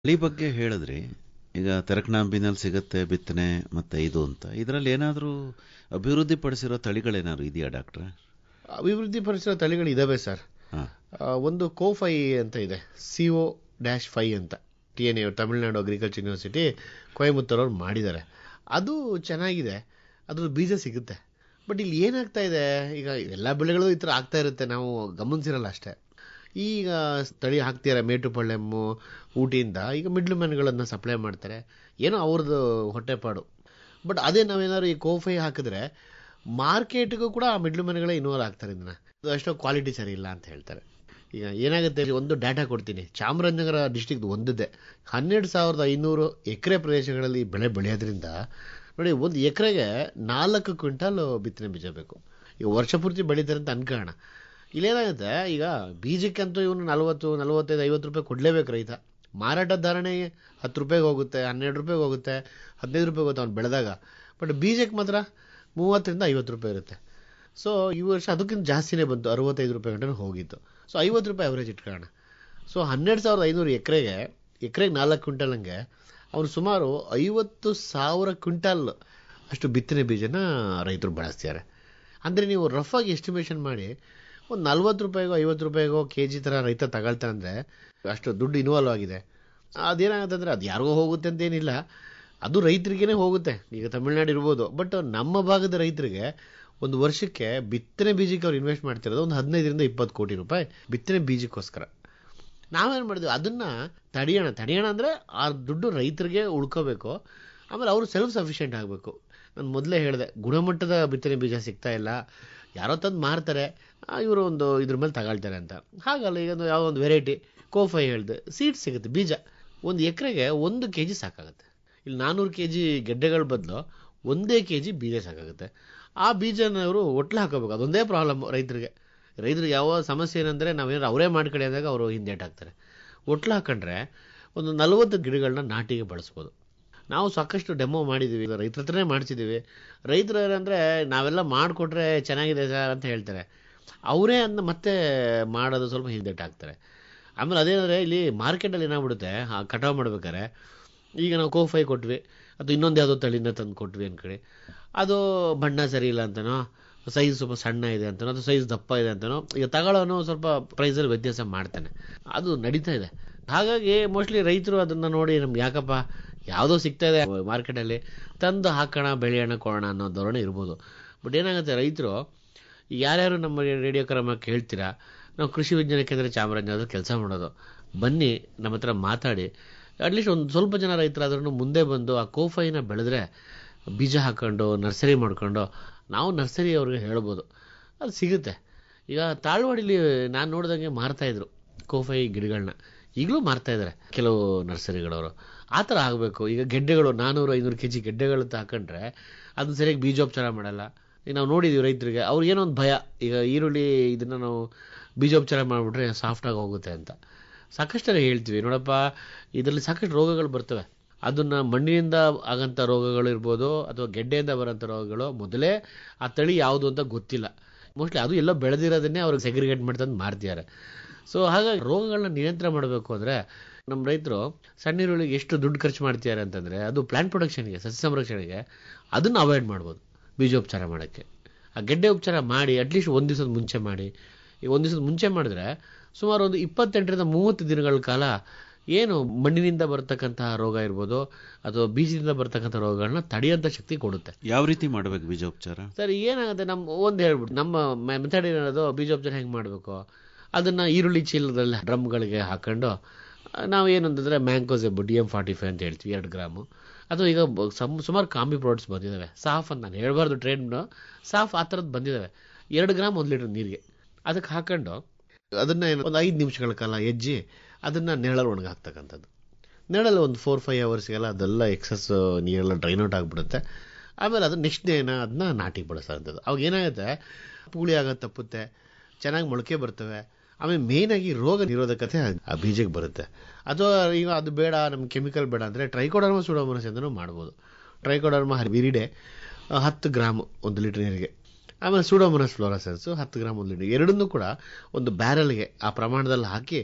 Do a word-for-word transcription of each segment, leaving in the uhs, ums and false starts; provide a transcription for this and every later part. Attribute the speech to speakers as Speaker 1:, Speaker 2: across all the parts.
Speaker 1: ತಳಿ ಬಗ್ಗೆ ಹೇಳಿದ್ರಿ. ಈಗ ತೆರಕನಾಂಬಿನಲ್ಲಿ ಸಿಗುತ್ತೆ ಬಿತ್ತನೆ ಮತ್ತೆ ಇದು ಅಂತ. ಇದರಲ್ಲಿ ಏನಾದರೂ ಅಭಿವೃದ್ಧಿ ಪಡಿಸಿರೋ ತಳಿಗಳೇನಾದ್ರು ಇದೆಯಾ ಡಾಕ್ಟ್ರೆ?
Speaker 2: ಅಭಿವೃದ್ಧಿ ಪಡಿಸಿರೋ ತಳಿಗಳು ಇದಾವೆ ಸರ್.
Speaker 1: ಹಾಂ
Speaker 2: ಆ, ಒಂದು ಕೋಫೈ ಅಂತ ಇದೆ, ಸಿ ಒ ಡ್ಯಾಶ್ ಫೈ ಅಂತ, T N A Tamil Nadu agriculture university ಕೊಯಮತ್ತೂರವ್ರು ಮಾಡಿದ್ದಾರೆ. ಅದು ಚೆನ್ನಾಗಿದೆ, ಅದ್ರ ಬೀಜ ಸಿಗುತ್ತೆ. ಬಟ್ ಇಲ್ಲಿ ಏನಾಗ್ತಾ ಇದೆ, ಈಗ ಎಲ್ಲ ಬೆಳೆಗಳು ಈ ಥರ ಆಗ್ತಾ ಇರುತ್ತೆ, ನಾವು ಗಮನಿಸಿರಲ್ಲ ಅಷ್ಟೇ. ಈಗ ತಳಿ ಹಾಕ್ತಿದ್ದಾರೆ ಮೇಟುಪಳ್ಳೆಮ್ಮು ಊಟಿಯಿಂದ, ಈಗ ಮಿಡ್ಲ್ ಮ್ಯಾನ್ಗಳನ್ನು ಸಪ್ಲೈ ಮಾಡ್ತಾರೆ, ಏನೋ ಅವ್ರದ್ದು ಹೊಟ್ಟೆಪಾಡು. ಬಟ್ ಅದೇ ನಾವೇನಾದ್ರು ಈ ಕೋಫೈ ಹಾಕಿದ್ರೆ ಮಾರ್ಕೆಟ್ಗೂ ಕೂಡ ಆ ಮಿಡ್ಲ್ ಮ್ಯಾನ್ಗಳೇ ಇನ್ವಾಲ್ವ್ ಆಗ್ತಾರೆ. ಇದನ್ನ ಅದು ಅಷ್ಟೋ ಕ್ವಾಲಿಟಿ ಸರಿ ಇಲ್ಲ ಅಂತ ಹೇಳ್ತಾರೆ. ಈಗ ಏನಾಗುತ್ತೆ, ಒಂದು ಡಾಟಾ ಕೊಡ್ತೀನಿ. ಚಾಮರಾಜನಗರ ಡಿಸ್ಟಿಕ್ದು ಒಂದಿದೆ, ಹನ್ನೆರಡು ಸಾವಿರದ ಐನೂರು ಎಕರೆ ಪ್ರದೇಶಗಳಲ್ಲಿ ಬೆಳೆ ಬೆಳೆಯೋದ್ರಿಂದ ನೋಡಿ, ಒಂದು ಎಕರೆಗೆ ನಾಲ್ಕು ಕ್ವಿಂಟಾಲ್ ಬಿತ್ತನೆ ಬೀಜ ಬೇಕು. ಈಗ ವರ್ಷ ಪೂರ್ತಿ ಬೆಳೀತಾರೆ ಅಂತ ಅನ್ಕೋಣ. ಇಲ್ಲೇನಾಗುತ್ತೆ, ಈಗ ಬೀಜಕ್ಕಂತೂ ಇವನು ನಲ್ವತ್ತು ನಲ್ವತ್ತೈದು ಐವತ್ತು ರೂಪಾಯಿ ಕೊಡಲೇಬೇಕು ರೈತ. ಮಾರಾಟ ಧಾರಣೆ ಹತ್ತು ರೂಪಾಯಿಗೆ ಹೋಗುತ್ತೆ, ಹನ್ನೆರಡು ರೂಪಾಯಿಗೆ ಹೋಗುತ್ತೆ, ಹದಿನೈದು ರೂಪಾಯಿಗೆ ಹೋಗುತ್ತೆ ಅವ್ನು ಬೆಳೆದಾಗ. ಬಟ್ ಬೀಜಕ್ಕೆ ಮಾತ್ರ ಮೂವತ್ತರಿಂದ ಐವತ್ತು ರೂಪಾಯಿ ಇರುತ್ತೆ. ಸೊ ಈ ವರ್ಷ ಅದಕ್ಕಿಂತ ಜಾಸ್ತಿನೇ ಬಂತು, ಅರವತ್ತೈದು ರೂಪಾಯಿ ಗಂಟೆ ಹೋಗಿತ್ತು. ಸೊ ಐವತ್ತು ರೂಪಾಯಿ ಅವರೇಜ್ ಇಟ್ಕೊಳ್ಳೋಣ. ಸೊ ಹನ್ನೆರಡು ಸಾವಿರದ ಐನೂರು ಎಕರೆಗೆ ಎಕರೆಗೆ ನಾಲ್ಕು ಕ್ವಿಂಟಲ್ ಹಂಗೆ ಅವನು ಸುಮಾರು ಐವತ್ತು ಸಾವಿರ ಕ್ವಿಂಟಾಲ್ ಅಷ್ಟು ಬಿತ್ತನೆ ಬೀಜನ ರೈತರು ಬಳಸ್ತಾರೆ. ಅಂದರೆ ನೀವು ರಫ್ ಆಗಿ ಎಸ್ಟಿಮೇಷನ್ ಮಾಡಿ ಒಂದು ನಲ್ವತ್ತು ರೂಪಾಯಿಗೋ ಐವತ್ತು ರೂಪಾಯಿಗೋ ಕೆ ಜಿ ಥರ ರೈತ ತಗೊಳ್ತಾನೆ ಅಂದರೆ ಅಷ್ಟು ದುಡ್ಡು ಇನ್ವಾಲ್ವ್ ಆಗಿದೆ. ಅದೇನಾಗುತ್ತೆ ಅಂದರೆ ಅದು ಯಾರಿಗೋ ಹೋಗುತ್ತೆ ಅಂತೇನಿಲ್ಲ, ಅದು ರೈತರಿಗೇ ಹೋಗುತ್ತೆ. ಈಗ ತಮಿಳ್ನಾಡು ಇರ್ಬೋದು, ಬಟ್ ನಮ್ಮ ಭಾಗದ ರೈತರಿಗೆ ಒಂದು ವರ್ಷಕ್ಕೆ ಬಿತ್ತನೆ ಬೀಜಕ್ಕೆ ಅವ್ರು ಇನ್ವೆಸ್ಟ್ ಮಾಡ್ತಿರೋದು ಒಂದು ಹದಿನೈದರಿಂದ ಇಪ್ಪತ್ತು ಕೋಟಿ ರೂಪಾಯಿ ಬಿತ್ತನೆ ಬೀಜಕ್ಕೋಸ್ಕರ. ನಾವೇನು ಮಾಡಿದ್ವಿ, ಅದನ್ನು ತಡೆಯೋಣ ತಡೆಯೋಣ ಅಂದರೆ ಆ ದುಡ್ಡು ರೈತರಿಗೆ ಉಳ್ಕೋಬೇಕು. ಆಮೇಲೆ ಅವರು ಸೆಲ್ಫ್ ಸಫಿಷಿಯೆಂಟ್ ಆಗಬೇಕು. ನಾನು ಮೊದಲೇ ಹೇಳಿದೆ, ಗುಣಮಟ್ಟದ ಬಿತ್ತನೆ ಬೀಜ ಸಿಗ್ತಾ ಇಲ್ಲ, ಯಾರೋ ತಂದು ಮಾರ್ತಾರೆ, ಇವರು ಒಂದು ಇದ್ರ ಮೇಲೆ ತಗೊಳ್ತಾರೆ ಅಂತ. ಹಾಗಲ್ಲ, ಈಗ ಒಂದು ಯಾವ ಒಂದು ವೆರೈಟಿ ಕೋಫೈ ಹೇಳಿದೆ, ಸೀಡ್ ಸಿಗುತ್ತೆ, ಬೀಜ ಒಂದು ಎಕರೆಗೆ ಒಂದು ಕೆ ಜಿ ಸಾಕಾಗುತ್ತೆ. ಇಲ್ಲಿ ನಾನ್ನೂರು ಕೆ ಜಿ ಗೆಡ್ಡೆಗಳ ಬದಲು ಒಂದೇ ಕೆ ಜಿ ಬೀಜ ಸಾಕಾಗುತ್ತೆ. ಆ ಬೀಜನ ಅವರು ಒಟ್ಲು ಹಾಕೋಬೇಕು. ಅದೊಂದೇ ಪ್ರಾಬ್ಲಮ್ ರೈತರಿಗೆ. ರೈತರಿಗೆ ಯಾವ ಸಮಸ್ಯೆ ಏನಂದರೆ, ನಾವೇನಾದ್ರು ಅವರೇ ಮಾಡ್ಕೊಳ್ಳಿ ಅಂದಾಗ ಅವರು ಹಿಂದೇಟಾಗ್ತಾರೆ. ಒಟ್ಲು ಹಾಕೊಂಡ್ರೆ ಒಂದು ನಲವತ್ತು ಗಿಡಗಳನ್ನ ನಾಟಿಗೆ ಬಳಸ್ಬೋದು. ನಾವು ಸಾಕಷ್ಟು ಡೆಮೋ ಮಾಡಿದ್ದೀವಿ, ರೈತರ ಹತ್ರನೇ ಮಾಡಿಸಿದ್ದೀವಿ. ರೈತರು ಏನಂದರೆ, ನಾವೆಲ್ಲ ಮಾಡಿಕೊಟ್ರೆ ಚೆನ್ನಾಗಿದೆ ಸರ್ ಅಂತ ಹೇಳ್ತಾರೆ, ಅವರೇ ಅದನ್ನ ಮತ್ತೆ ಮಾಡೋದು ಸ್ವಲ್ಪ ಹಿಂದೇಟಾಗ್ತಾರೆ. ಆಮೇಲೆ ಅದೇನಂದರೆ, ಇಲ್ಲಿ ಮಾರ್ಕೆಟಲ್ಲಿ ಏನಾಗ್ಬಿಡುತ್ತೆ, ಕಟಾವು ಮಾಡ್ಬೇಕಾರೆ ಈಗ ನಾವು ಕೋಫೈ ಕೊಟ್ವಿ ಅಥವಾ ಇನ್ನೊಂದು ಯಾವುದೋ ತಳಿನ ತಂದು ಕೊಟ್ವಿ ಅಂದ್ಕಡೆ, ಅದು ಬಣ್ಣ ಸರಿ ಇಲ್ಲ ಅಂತನೋ, ಸೈಜ್ ಸ್ವಲ್ಪ ಸಣ್ಣ ಇದೆ ಅಂತನೋ, ಅಥವಾ ಸೈಜ್ ದಪ್ಪ ಇದೆ ಅಂತನೋ, ಈಗ ತಗೊಳ್ಳೋನು ಸ್ವಲ್ಪ ಪ್ರೈಸಲ್ಲಿ ವ್ಯತ್ಯಾಸ ಮಾಡ್ತಾನೆ. ಅದು ನಡೀತಾ ಇದೆ. ಹಾಗಾಗಿ ಮೋಸ್ಟ್ಲಿ ರೈತರು ಅದನ್ನು ನೋಡಿ, ನಮ್ಗೆ ಯಾಕಪ್ಪ ಯಾವುದೋ ಸಿಗ್ತಾ ಇದೆ ಮಾರ್ಕೆಟಲ್ಲಿ, ತಂದು ಹಾಕೋಣ ಬೆಳೆಯೋಣ ಕೊಡೋಣ ಅನ್ನೋ ಧೋರಣೆ ಇರ್ಬೋದು. ಬಟ್ ಏನಾಗುತ್ತೆ, ರೈತರು ಯಾರ್ಯಾರು ನಮ್ಮ ರೇಡಿಯೋ ಕ್ರಮ ಕೇಳ್ತೀರಾ, ನಾವು ಕೃಷಿ ವಿಜ್ಞಾನ ಕೇಂದ್ರ ಚಾಮರಾಜನಗರ ಕೆಲಸ ಮಾಡೋದು, ಬನ್ನಿ ನಮ್ಮ ಹತ್ರ ಮಾತಾಡಿ. ಅಟ್ಲೀಸ್ಟ್ ಒಂದು ಸ್ವಲ್ಪ ಜನ ರೈತರಾದ್ರೂ ಮುಂದೆ ಬಂದು ಆ ಕೋಫೈನ ಬೆಳೆದ್ರೆ ಬೀಜ ಹಾಕ್ಕೊಂಡು ನರ್ಸರಿ ಮಾಡ್ಕೊಂಡು ನಾವು ನರ್ಸರಿ ಅವ್ರಿಗೆ ಹೇಳ್ಬೋದು, ಅದು ಸಿಗುತ್ತೆ. ಈಗ ತಾಳ್ವಾಡಿಲಿ ನಾನು ನೋಡಿದಂಗೆ ಮಾರ್ತಾಯಿದ್ರು ಕೋಫೈ ಗಿಡಗಳನ್ನ, ಈಗಲೂ ಮಾರ್ತಾಯಿದ್ದಾರೆ ಕೆಲವು ನರ್ಸರಿಗಳವರು. ಆ ಥರ ಆಗಬೇಕು. ಈಗ ಗೆಡ್ಡೆಗಳು ನಾನ್ನೂರು ಐನೂರು ಕೆ ಜಿ ಗೆಡ್ಡೆಗಳು ಹಾಕೊಂಡ್ರೆ ಅದನ್ನ ಸರಿಯಾಗಿ ಬೀಜೋಪಚಾರ ಮಾಡಲ್ಲ. ಈಗ ನಾವು ನೋಡಿದ್ದೀವಿ ರೈತರಿಗೆ, ಅವ್ರಿಗೇನೋ ಒಂದು ಭಯ, ಈಗ ಈರುಳ್ಳಿ ಇದನ್ನು ನಾವು ಬೀಜೋಪಚಾರ ಮಾಡಿಬಿಟ್ರೆ ಸಾಫ್ಟಾಗಿ ಹೋಗುತ್ತೆ ಅಂತ. ಸಾಕಷ್ಟು ಹೇಳ್ತೀವಿ, ನೋಡಪ್ಪ ಇದರಲ್ಲಿ ಸಾಕಷ್ಟು ರೋಗಗಳು ಬರ್ತವೆ. ಅದನ್ನು ಮಣ್ಣಿನಿಂದ ಆಗಂಥ ರೋಗಗಳು ಇರ್ಬೋದು, ಅಥವಾ ಗೆಡ್ಡೆಯಿಂದ ಬರೋಂಥ ರೋಗಗಳು. ಮೊದಲೇ ಆ ತಳಿ ಯಾವುದು ಅಂತ ಗೊತ್ತಿಲ್ಲ, ಮೋಸ್ಟ್ಲಿ ಅದು ಎಲ್ಲ ಬೆಳೆದಿರೋದನ್ನೇ ಅವ್ರಿಗೆ ಸೆಗ್ರಿಗೇಟ್ ಮಾಡ್ತಂದು ಮಾರ್ತಿದ್ದಾರೆ. ಸೊ ಹಾಗಾಗಿ ರೋಗಗಳನ್ನ ನಿಯಂತ್ರಣ ಮಾಡಬೇಕು ಅಂದರೆ ನಮ್ಮ ರೈತರು ಸಣ್ಣ ಈರುಳ್ಳಿಗೆ ಎಷ್ಟು ದುಡ್ಡು ಖರ್ಚು ಮಾಡ್ತಿದ್ದಾರೆ ಅಂತಂದರೆ, ಅದು ಪ್ಲಾಂಟ್ ಪ್ರೊಡಕ್ಷನ್ಗೆ, ಸಸ್ಯ ಸಂರಕ್ಷಣೆಗೆ ಅದನ್ನು ಅವಾಯ್ಡ್ ಮಾಡ್ಬೋದು ಬೀಜೋಪಚಾರ ಮಾಡೋಕ್ಕೆ. ಆ ಗೆಡ್ಡೆ ಉಪಚಾರ ಮಾಡಿ ಅಟ್ಲೀಸ್ಟ್ ಒಂದು ದಿವಸದ ಮುಂಚೆ ಮಾಡಿ. ಈಗ ಒಂದು ದಿವಸದ ಮುಂಚೆ ಮಾಡಿದ್ರೆ ಸುಮಾರು ಒಂದು ಇಪ್ಪತ್ತೆಂಟರಿಂದ ಮೂವತ್ತು ದಿನಗಳ ಕಾಲ ಏನು ಮಣ್ಣಿನಿಂದ ಬರ್ತಕ್ಕಂತಹ ರೋಗ ಇರ್ಬೋದು ಅಥವಾ ಬೀಜದಿಂದ ಬರ್ತಕ್ಕಂಥ ರೋಗಗಳನ್ನ ತಡೆಯೋಂಥ ಶಕ್ತಿ ಕೊಡುತ್ತೆ.
Speaker 1: ಯಾವ ರೀತಿ ಮಾಡಬೇಕು ಬೀಜೋಪಚಾರ?
Speaker 2: ಸರ್ ಏನಾಗುತ್ತೆ, ನಮ್ಮ ಒಂದು ಹೇಳ್ಬಿಟ್ಟು ನಮ್ಮ ಮೆಥಡ್ ಏನಾದ್ರು ಬೀಜೋಪಚಾರ ಹೆಂಗೆ ಮಾಡಬೇಕು, ಅದನ್ನು ಈರುಳ್ಳಿ ಚೀಲದಲ್ಲಿ ಡ್ರಮ್ಗಳಿಗೆ ಹಾಕೊಂಡು ನಾವು ಏನಂತಂದರೆ mancozeb D M forty five ಅಂತ ಹೇಳ್ತೀವಿ, ಎರಡು ಗ್ರಾಮು. ಅಥವಾ ಈಗ ಸಮ್ ಸುಮಾರು ಕಾಂಬಿ ಪ್ರಾಡಕ್ಟ್ಸ್ ಬಂದಿದ್ದಾವೆ, ಸಾಫ್ ಅಂತ ನಾನು ಹೇಳ್ಬಾರ್ದು ಟ್ರೇಡ್ನು, ಸಾಫ್ ಆ ಥರದ್ದು ಬಂದಿದ್ದಾವೆ. ಎರಡು ಗ್ರಾಮ್ ಒಂದು ಲೀಟ್ರ್ ನೀರಿಗೆ ಅದಕ್ಕೆ ಹಾಕೊಂಡು ಅದನ್ನು ಒಂದು ಐದು ನಿಮಿಷಗಳ ಕಾಲ ಹೆಜ್ಜಿ ಅದನ್ನು ನೆರಳಲ್ಲಿ ಒಣಗಾಕ್ತಕ್ಕಂಥದ್ದು. ನೆರಳಲ್ಲಿ ಒಂದು ಫೋರ್ ಫೈವ್ ಅವರ್ಸ್ಗೆಲ್ಲ ಅದೆಲ್ಲ ಎಕ್ಸಸ್ ನೀರೆಲ್ಲ ಡ್ರೈನ್ ಔಟ್ ಆಗಿಬಿಡುತ್ತೆ. ಆಮೇಲೆ ಅದು ನೆಕ್ಸ್ಟ್ ಡೇನ ಅದನ್ನ ನಾಟಿಗೆ ಬಳಸೋಂಥದ್ದು. ಅವಾಗ ಏನಾಗುತ್ತೆ, ಪೂಳಿ ಆಗೋದು ತಪ್ಪುತ್ತೆ, ಚೆನ್ನಾಗಿ ಮೊಳಕೆ ಬರ್ತವೆ. ಆಮೇಲೆ ಮೇಯ್ನಾಗಿ ರೋಗ ನಿರೋಧಕತೆ ಆ ಬೀಜಕ್ಕೆ ಬರುತ್ತೆ. ಅಥವಾ ಈಗ ಅದು ಬೇಡ, ನಮ್ಗೆ ಕೆಮಿಕಲ್ ಬೇಡ ಅಂದರೆ ಟ್ರೈಕೋಡರ್ಮ ಸೂಡೋಮೋನಾಸ್ ಅಂತಲೂ ಮಾಡ್ಬೋದು. ಟ್ರೈಕೋಡರ್ಮ ವಿರಿಡೆ ಹತ್ತು ಗ್ರಾಮ್ ಒಂದು ಲೀಟ್ರ್ ನೀರಿಗೆ, ಆಮೇಲೆ ಸೂಡೋಮೋನಾಸ್ ಫ್ಲೋರಸೆನ್ಸು ಹತ್ತು ಗ್ರಾಮ್ ಒಂದು ಲೀಟ್ರ್, ಎರಡನ್ನೂ ಕೂಡ ಒಂದು ಬ್ಯಾರಲ್ಗೆ ಆ ಪ್ರಮಾಣದಲ್ಲಿ ಹಾಕಿ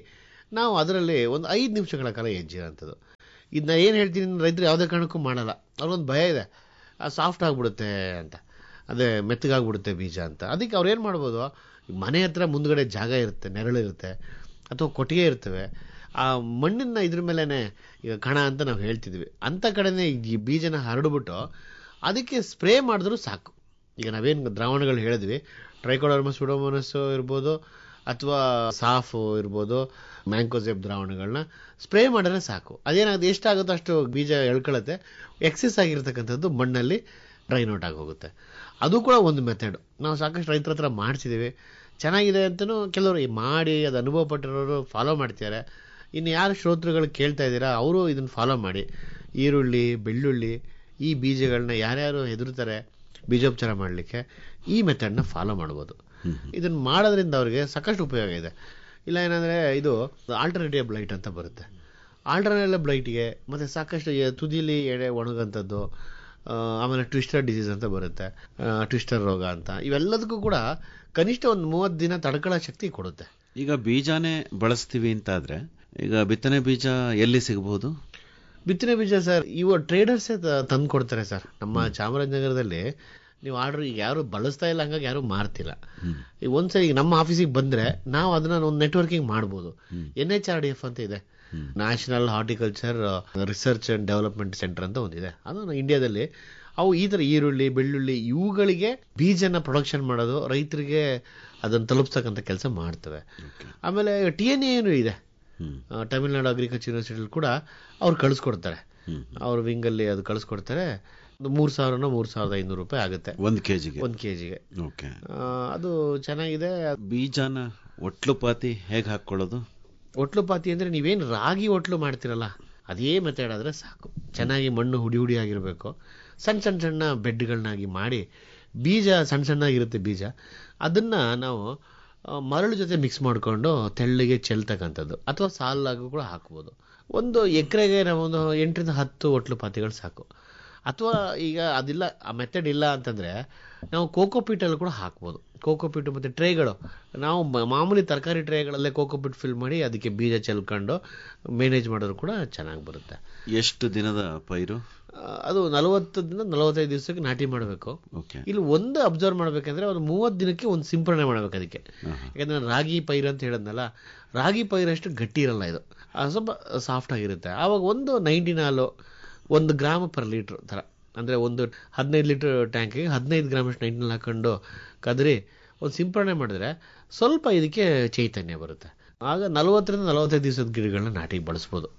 Speaker 2: ನಾವು ಅದರಲ್ಲಿ ಒಂದು ಐದು ನಿಮಿಷಗಳ ಕಾಲ ಹೆಜ್ಜಿರೋಂಥದ್ದು. ಇದನ್ನ ಏನು ಹೇಳ್ತೀನಿ, ರೈತರು ಯಾವುದೇ ಕಾರಣಕ್ಕೂ ಮಾಡಲ್ಲ. ಅವ್ರಿಗೊಂದು ಭಯ ಇದೆ, ಸಾಫ್ಟ್ ಆಗಿಬಿಡುತ್ತೆ ಅಂತ, ಅದೇ ಮೆತ್ತಗಾಗ್ಬಿಡುತ್ತೆ ಬೀಜ ಅಂತ. ಅದಕ್ಕೆ ಅವ್ರು ಏನು ಮಾಡ್ಬೋದು, ಮನೆ ಹತ್ರ ಮುಂದ್ಗಡೆ ಜಾಗ ಇರುತ್ತೆ, ನೆರಳಿರುತ್ತೆ, ಅಥವಾ ಕೊಟ್ಟಿಗೆ ಇರ್ತವೆ, ಆ ಮಣ್ಣಿನ ಇದ್ರ ಮೇಲೇ ಈಗ ಕಣ ಅಂತ ನಾವು ಹೇಳ್ತಿದ್ವಿ, ಅಂಥ ಕಡೆನೇ ಈ ಬೀಜನ ಹರಡ್ಬಿಟ್ಟು ಅದಕ್ಕೆ ಸ್ಪ್ರೇ ಮಾಡಿದ್ರೂ ಸಾಕು. ಈಗ ನಾವೇನು ದ್ರಾವಣಗಳು ಹೇಳಿದ್ವಿ, ಟ್ರೈಕೋಡರ್ಮ ಸ್ಯೂಡೋಮೋನಸ್ ಇರ್ಬೋದು, ಅಥವಾ ಸಾಫು ಇರ್ಬೋದು, ಮ್ಯಾಂಕೋಸೆಪ್ ದ್ರಾವಣಗಳನ್ನ ಸ್ಪ್ರೇ ಮಾಡಿದ್ರೆ ಸಾಕು. ಅದೇನಾಗುತ್ತೆ, ಎಷ್ಟಾಗುತ್ತೋ ಅಷ್ಟು ಬೀಜ ಎಳ್ಕೊಳ್ಳುತ್ತೆ, ಎಕ್ಸೆಸ್ ಆಗಿರ್ತಕ್ಕಂಥದ್ದು ಮಣ್ಣಲ್ಲಿ ಡ್ರೈನ್ ಔಟ್ ಆಗಿ ಹೋಗುತ್ತೆ. ಅದು ಕೂಡ ಒಂದು ಮೆಥಡ್. ನಾವು ಸಾಕಷ್ಟು ರೈತರ ಹತ್ರ ಮಾಡಿಸಿದ್ದೀವಿ, ಚೆನ್ನಾಗಿದೆ ಅಂತಲೂ ಕೆಲವರು ಮಾಡಿ ಅದು ಅನುಭವ ಪಟ್ಟಿರೋರು ಫಾಲೋ ಮಾಡ್ತಿದ್ದಾರೆ. ಇನ್ನು ಯಾರು ಶ್ರೋತೃಗಳು ಕೇಳ್ತಾ ಇದ್ದೀರಾ ಅವರು ಇದನ್ನು ಫಾಲೋ ಮಾಡಿ. ಈರುಳ್ಳಿ, ಬೆಳ್ಳುಳ್ಳಿ, ಈ ಬೀಜಗಳನ್ನ ಯಾರ್ಯಾರು ಹೆದರ್ತಾರೆ ಬೀಜೋಪಚಾರ ಮಾಡಲಿಕ್ಕೆ, ಈ ಮೆಥಡ್ನ ಫಾಲೋ ಮಾಡ್ಬೋದು. ಇದನ್ನು ಮಾಡೋದ್ರಿಂದ ಅವ್ರಿಗೆ ಸಾಕಷ್ಟು ಉಪಯೋಗ ಇದೆ. ಇಲ್ಲ ಏನಂದರೆ, ಇದು ಆಲ್ಟರ್ನೇಟಿವ್ ಬ್ಲೈಟ್ ಅಂತ ಬರುತ್ತೆ. ಆಲ್ಟರ್ನೇಟಿವ್ ಬ್ಲೈಟ್ಗೆ ಮತ್ತು ಸಾಕಷ್ಟು ತುದಿಲಿ ಎಡೆ ಒಣಗಂಥದ್ದು, ಆಮೇಲೆ ಟ್ವಿಸ್ಟರ್ ಡಿಸೀಸ್ ಅಂತ ಬರುತ್ತೆ, ಟ್ವಿಸ್ಟರ್ ರೋಗ ಅಂತ, ಇವೆಲ್ಲದಕ್ಕೂ ಕೂಡ ಕನಿಷ್ಠ ಒಂದು ಮೂವತ್ತು ದಿನ ತಡ್ಕೊಳ್ಳೋ ಶಕ್ತಿ ಕೊಡುತ್ತೆ.
Speaker 1: ಈಗ ಬೀಜಾನೇ ಬಳಸ್ತೀವಿ ಅಂತಾದರೆ ಈಗ ಬಿತ್ತನೆ ಬೀಜ ಎಲ್ಲಿ ಸಿಗಬಹುದು?
Speaker 2: ಬಿತ್ತನೆ ಬೀಜ ಸರ್ ಇವು ಟ್ರೇಡರ್ಸೇ ತಂದು ಕೊಡ್ತಾರೆ ಸರ್. ನಮ್ಮ ಚಾಮರಾಜನಗರದಲ್ಲಿ ನೀವು ಆರ್ಡರ್ ಈಗ ಯಾರು ಬಳಸ್ತಾ ಇಲ್ಲ, ಹಂಗಾಗಿ ಯಾರು ಮಾರ್ತಿಲ್ಲ. ಈಗ ಒಂದ್ಸರಿ ಈಗ ನಮ್ಮ ಆಫೀಸಿಗೆ ಬಂದರೆ ನಾವು ಅದನ್ನ ಒಂದು ನೆಟ್ವರ್ಕಿಂಗ್ ಮಾಡ್ಬೋದು. N H R D F ಅಂತ ಇದೆ, national horticulture research and development centre ಅಂತ ಒಂದಿದೆ. ಅದು ಇಂಡಿಯಾದಲ್ಲಿ ಅವು ಈ ಥರ ಈರುಳ್ಳಿ, ಬೆಳ್ಳುಳ್ಳಿ ಇವುಗಳಿಗೆ ಬೀಜನ ಪ್ರೊಡಕ್ಷನ್ ಮಾಡೋದು, ರೈತರಿಗೆ ಅದನ್ನು ತಲುಪಿಸ್ತಕ್ಕಂಥ ಕೆಲಸ ಮಾಡ್ತವೆ. ಆಮೇಲೆ ಟಿ ಎನ್ ಎ ಇದೆ, ತಮಿಳ್ನಾಡು ಅಗ್ರಿಕಲ್ಚರ್ ಯೂನಿವರ್ಸಿಟಿಲಿ ಕೂಡ ಅವ್ರು ಕಳಿಸ್ಕೊಡ್ತಾರೆ. ಅವ್ರ ವಿಂಗಲ್ಲಿ ಅದು ಕಳಿಸ್ಕೊಡ್ತಾರೆ. ಒಂದು ಮೂರು ಸಾವಿರನೋ ಮೂರು ಸಾವಿರದ ಐನೂರು ರೂಪಾಯಿ ಆಗುತ್ತೆ ಒಂದು ಕೆ ಜಿಗೆ ಒಂದು ಕೆ ಜಿಗೆ
Speaker 1: ಓಕೆ,
Speaker 2: ಅದು ಚೆನ್ನಾಗಿದೆ.
Speaker 1: ಬೀಜನ ಒಟ್ಲು ಪಾತಿ ಹೇಗೆ ಹಾಕ್ಕೊಳ್ಳೋದು?
Speaker 2: ಒಟ್ಲು ಪಾತಿ ಅಂದರೆ ನೀವೇನು ರಾಗಿ ಒಟ್ಲು ಮಾಡ್ತಿರಲ್ಲ ಅದೇ ಮೆಥಡ್ ಆದರೆ ಸಾಕು. ಚೆನ್ನಾಗಿ ಮಣ್ಣು ಹುಡಿ ಹುಡಿ ಆಗಿರಬೇಕು. ಸಣ್ಣ ಸಣ್ಣ ಸಣ್ಣ ಬೆಡ್ಗಳನ್ನಾಗಿ ಮಾಡಿ, ಬೀಜ ಸಣ್ಣ ಸಣ್ಣಗಿರುತ್ತೆ ಬೀಜ, ಅದನ್ನು ನಾವು ಮರಳು ಜೊತೆ ಮಿಕ್ಸ್ ಮಾಡಿಕೊಂಡು ತೆಳ್ಳಿಗೆ ಚೆಲ್ತಕ್ಕಂಥದ್ದು, ಅಥವಾ ಸಾಲಾಗೂ ಕೂಡ ಹಾಕ್ಬೋದು. ಒಂದು ಎಕರೆಗೆ ನಾವು ಒಂದು ಎಂಟರಿಂದ ಹತ್ತು ಒಟ್ಲು ಪಾತಿಗಳು ಸಾಕು. ಅಥವಾ ಈಗ ಅದಿಲ್ಲ, ಆ ಮೆಥಡ್ ಇಲ್ಲ ಅಂತಂದರೆ ನಾವು ಕೋಕೋಪೀಟಲ್ಲಿ ಕೂಡ ಹಾಕ್ಬೋದು. ಕೋಕೋಪೀಟು ಮತ್ತು ಟ್ರೇಗಳು, ನಾವು ಮಾಮೂಲಿ ತರಕಾರಿ ಟ್ರೇಗಳಲ್ಲೇ ಕೋಕೋಪೀಟ್ ಫಿಲ್ ಮಾಡಿ ಅದಕ್ಕೆ ಬೀಜ ಚೆಲ್ಕೊಂಡು ಮ್ಯಾನೇಜ್ ಮಾಡೋದು ಕೂಡ ಚೆನ್ನಾಗಿ ಬರುತ್ತೆ.
Speaker 1: ಎಷ್ಟು ದಿನದ ಪೈರು?
Speaker 2: ಅದು ನಲವತ್ತರಿಂದ ನಲವತ್ತೈದು ದಿವಸಕ್ಕೆ ನಾಟಿ ಮಾಡಬೇಕು. ಇಲ್ಲಿ ಒಂದು ಅಬ್ಸರ್ವ್ ಮಾಡಬೇಕಂದ್ರೆ ಒಂದು ಮೂವತ್ತು ದಿನಕ್ಕೆ ಒಂದು ಸಿಂಪರಣೆ ಮಾಡಬೇಕು ಅದಕ್ಕೆ. ಯಾಕಂದರೆ ರಾಗಿ ಪೈರು ಅಂತ ಹೇಳಿದ್ನಲ್ಲ, ರಾಗಿ ಪೈರಷ್ಟು ಗಟ್ಟಿ ಇರಲ್ಲ, ಇದು ಸ್ವಲ್ಪ ಸಾಫ್ಟ್ ಆಗಿರುತ್ತೆ. ಆವಾಗ ಒಂದು ನೈಂಟಿನ್ ಹಾಲು ಒಂದು ಗ್ರಾಮ್ ಪರ್ ಲೀಟ್ರ್ ಥರ, ಅಂದರೆ ಒಂದು ಹದಿನೈದು ಲೀಟ್ರ್ ಟ್ಯಾಂಕಿಗೆ ಹದಿನೈದು ಗ್ರಾಮಷ್ಟು ನೈಂಟಿನಲ್ಲಿ ಹಾಕೊಂಡು ಕದರಿ ಒಂದು ಸಿಂಪರಣೆ ಮಾಡಿದ್ರೆ ಸ್ವಲ್ಪ ಇದಕ್ಕೆ ಚೈತನ್ಯ ಬರುತ್ತೆ. ಆಗ ನಲವತ್ತರಿಂದ ನಲವತ್ತೈದು ದಿವಸದ ಗಿಡಗಳನ್ನ ನಾಟಿಗೆ ಬಳಸ್ಬೋದು.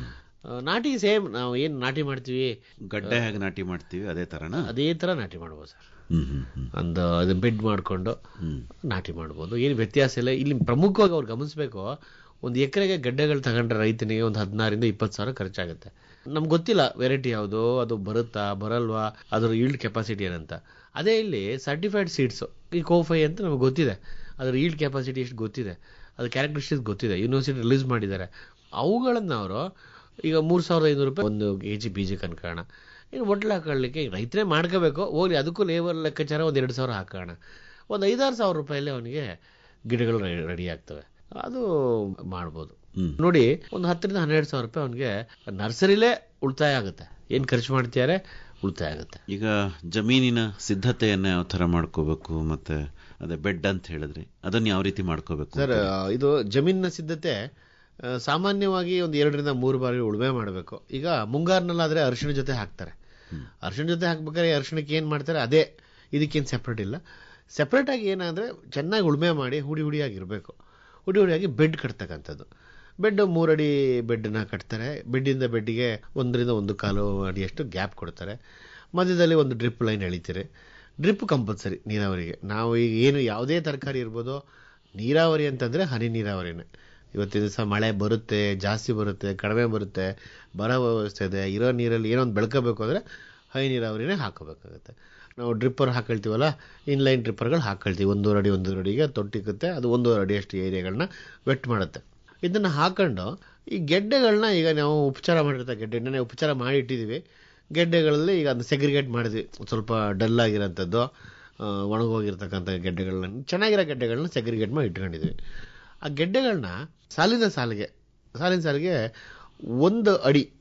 Speaker 2: ನಾಟಿ ಸೇಮ್ ನಾವು ಏನು ನಾಟಿ ಮಾಡ್ತೀವಿ,
Speaker 1: ಗಡ್ಡೆ ಹೇಗೆ ನಾಟಿ ಮಾಡ್ತೀವಿ ಅದೇ ಥರನಾ?
Speaker 2: ಅದೇ ಥರ ನಾಟಿ ಮಾಡ್ಬೋದು ಸರ್. ಒಂದು ಅದು ಬೆಡ್ ಮಾಡಿಕೊಂಡು ನಾಟಿ ಮಾಡ್ಬೋದು, ಏನು ವ್ಯತ್ಯಾಸ ಇಲ್ಲ. ಇಲ್ಲಿ ಪ್ರಮುಖವಾಗಿ ಅವ್ರು ಗಮನಿಸಬೇಕು, ಒಂದು ಎಕರೆಗೆ ಗಡ್ಡೆಗಳು ತಗೊಂಡ್ರೆ ರೈತನಿಗೆ ಒಂದು ಹದಿನಾರರಿಂದ ಇಪ್ಪತ್ತು ಸಾವಿರ ಖರ್ಚಾಗುತ್ತೆ. ನಮ್ಗೆ ಗೊತ್ತಿಲ್ಲ ವೆರೈಟಿ ಯಾವುದು, ಅದು ಬರುತ್ತಾ ಬರಲ್ವಾ, ಅದರ ಈಲ್ಡ್ ಕೆಪಾಸಿಟಿ ಏನಂತ. ಅದೇ ಇಲ್ಲಿ ಸರ್ಟಿಫೈಡ್ ಸೀಡ್ಸು, ಈ ಕೋಫೈ ಅಂತ ನಮಗೆ ಗೊತ್ತಿದೆ, ಅದರ ಈಲ್ಡ್ ಕೆಪಾಸಿಟಿ ಎಷ್ಟು ಗೊತ್ತಿದೆ, ಅದು ಕ್ಯಾರೆಕ್ಟರಿಸ್ಟಿಕ್ಸ್ ಗೊತ್ತಿದೆ, ಯೂನಿವರ್ಸಿಟಿ ರಿಲೀಸ್ ಮಾಡಿದ್ದಾರೆ. ಅವುಗಳನ್ನು ಅವರು ಈಗ ಮೂರು ಸಾವಿರದ ಐನೂರು ರೂಪಾಯಿ ಒಂದು ಕೆ ಜಿ ಬೀಜಕ್ಕೆ ಅನ್ಕೋಣ. ಇನ್ನು ಒಟ್ಲು ಹಾಕೊಳ್ಳಿಕ್ಕೆ ರೈತರೇ ಮಾಡ್ಕೋಬೇಕು, ಹೋಗ್ಲಿ ಅದಕ್ಕೂ ಲೇಬರ್ ಲೆಕ್ಕಾಚಾರ ಒಂದು ಎರಡು ಸಾವಿರ ಹಾಕೋಣ, ಒಂದು ಐದಾರು ಸಾವಿರ ರೂಪಾಯಲ್ಲಿ ಅವನಿಗೆ ಗಿಡಗಳು ರೆಡಿ ಆಗ್ತವೆ. ಅದು ಮಾಡ್ಬೋದು. ನೋಡಿ, ಒಂದು ಹತ್ತರಿಂದ ಹನ್ನೆರಡು ಸಾವಿರ ರೂಪಾಯಿ ಅವನಿಗೆ ನರ್ಸರಿಲೇ ಉಳಿತಾಯ ಆಗುತ್ತೆ. ಏನು ಖರ್ಚು ಮಾಡ್ತಿದ್ದಾರೆ ಉಳಿತಾಯ ಆಗುತ್ತೆ.
Speaker 1: ಈಗ ಜಮೀನಿನ ಸಿದ್ಧತೆಯನ್ನ ಯಾವ ಥರ ಮಾಡ್ಕೋಬೇಕು, ಮತ್ತೆ ಅದೇ ಬೆಡ್ ಅಂತ ಹೇಳಿದ್ರಿ, ಅದನ್ನ ಯಾವ ರೀತಿ ಮಾಡ್ಕೋಬೇಕು
Speaker 2: ಸರ್? ಇದು ಜಮೀನಿನ ಸಿದ್ಧತೆ ಸಾಮಾನ್ಯವಾಗಿ ಒಂದು ಎರಡರಿಂದ ಮೂರು ಬಾರಿ ಉಳುಮೆ ಮಾಡಬೇಕು. ಈಗ ಮುಂಗಾರಿನಲ್ಲಾದರೆ ಅರಿಶಿಣ ಜೊತೆ ಹಾಕ್ತಾರೆ. ಅರಿಶಿಣ ಜೊತೆ ಹಾಕ್ಬೇಕಾದ್ರೆ ಅರಿಶಿಣಕ್ಕೆ ಏನು ಮಾಡ್ತಾರೆ ಅದೇ, ಇದಕ್ಕೇನು ಸೆಪ್ರೇಟ್ ಇಲ್ಲ. ಸೆಪ್ರೇಟಾಗಿ ಏನಾದರೆ ಚೆನ್ನಾಗಿ ಉಳುಮೆ ಮಾಡಿ ಹುಡಿ ಹುಡಿಯಾಗಿರಬೇಕು. ಹುಡಿ ಹುಡಿಯಾಗಿ ಬೆಡ್ ಕಟ್ತಕ್ಕಂಥದ್ದು. ಬೆಡ್ ಮೂರಡಿ ಬೆಡ್ಡನ್ನ ಕಟ್ತಾರೆ. ಬೆಡ್ಡಿಂದ ಬೆಡ್ಡಿಗೆ ಒಂದರಿಂದ ಒಂದು ಕಾಲು ಅಡಿಯಷ್ಟು ಗ್ಯಾಪ್ ಕೊಡ್ತಾರೆ. ಮಧ್ಯದಲ್ಲಿ ಒಂದು ಡ್ರಿಪ್ ಲೈನ್ ಎಳಿತೀರಿ. ಡ್ರಿಪ್ ಕಂಪಲ್ಸರಿ ನೀರಾವರಿಗೆ. ನಾವು ಈಗ ಏನು ಯಾವುದೇ ತರಕಾರಿ ಇರ್ಬೋದು, ನೀರಾವರಿ ಅಂತಂದರೆ ಹನಿ ನೀರಾವರಿನೇ. ಇವತ್ತಿನ ದಿವಸ ಮಳೆ ಬರುತ್ತೆ, ಜಾಸ್ತಿ ಬರುತ್ತೆ, ಕಡಿಮೆ ಬರುತ್ತೆ, ಬರ ವ್ಯವಸ್ಥೆ ಇದೆ, ಇರೋ ನೀರಲ್ಲಿ ಏನೋ ಒಂದು ಬೆಳ್ಕೋಬೇಕು ಅಂದರೆ ಹನಿ ನೀರಾವರಿನೇ ಹಾಕೋಬೇಕಾಗುತ್ತೆ. ನಾವು ಡ್ರಿಪ್ಪರ್ ಹಾಕೊಳ್ತೀವಲ್ಲ, ಇನ್ಲೈನ್ ಡ್ರಿಪ್ಪರ್ಗಳು ಹಾಕೊಳ್ತೀವಿ. ಒಂದೂವರೆ ಅಡಿ ಒಂದೂವರೆ ಅಡಿಗೆ ತೊಟ್ಟಿಕ್ಕುತ್ತೆ, ಅದು ಒಂದೂವರೆ ಅಡಿಯಷ್ಟು ಏರಿಯಾಗಳನ್ನ ವೆಟ್ ಮಾಡುತ್ತೆ. ಇದನ್ನು ಹಾಕೊಂಡು ಈ ಗೆಡ್ಡೆಗಳನ್ನ ಈಗ ನಾವು ಉಪಚಾರ ಮಾಡಿರ್ತಾ ಗೆಡ್ಡೆನೇ ಉಪಚಾರ ಮಾಡಿ ಇಟ್ಟಿದ್ದೀವಿ. ಗೆಡ್ಡೆಗಳಲ್ಲಿ ಈಗ ಅದನ್ನ ಸೆಗ್ರಿಗೇಟ್ ಮಾಡಿದ್ವಿ. ಸ್ವಲ್ಪ ಡಲ್ ಆಗಿರೋಂಥದ್ದು, ಒಣಗೋಗಿರ್ತಕ್ಕಂಥ ಗೆಡ್ಡೆಗಳನ್ನ, ಚೆನ್ನಾಗಿರೋ ಗೆಡ್ಡೆಗಳನ್ನ ಸೆಗ್ರಿಗೇಟ್ ಮಾಡಿ ಇಟ್ಕೊಂಡಿದ್ವಿ. ಆ ಗೆಡ್ಡೆಗಳನ್ನ ಸಾಲಿನ ಸಾಲಿಗೆ ಸಾಲಿನ ಸಾಲಿಗೆ ಒಂದು ಅಡಿ